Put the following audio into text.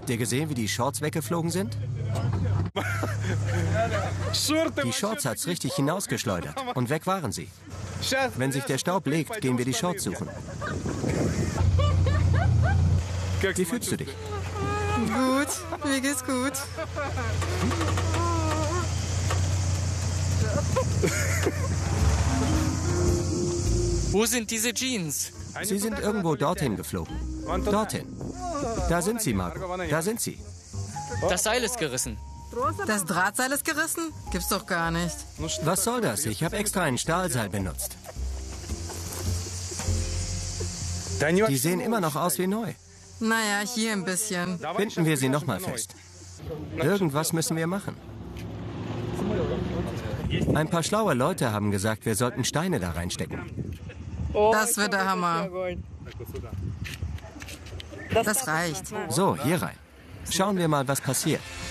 Habt ihr gesehen, wie die Shorts weggeflogen sind? Die Shorts hat's richtig hinausgeschleudert und weg waren sie. Wenn sich der Staub legt, gehen wir die Shorts suchen. Wie fühlst du dich? Gut, mir geht's gut. Wo sind diese Jeans? Sie sind irgendwo dorthin geflogen. Dorthin. Da sind sie, Marco. Da sind sie. Das Seil ist gerissen. Das Drahtseil ist gerissen? Gibt's doch gar nicht. Was soll das? Ich habe extra ein Stahlseil benutzt. Die sehen immer noch aus wie neu. Naja, hier ein bisschen. Binden wir sie nochmal fest. Irgendwas müssen wir machen. Ein paar schlaue Leute haben gesagt, wir sollten Steine da reinstecken. Das wird der Hammer. Das reicht. So, hier rein. Schauen wir mal, was passiert.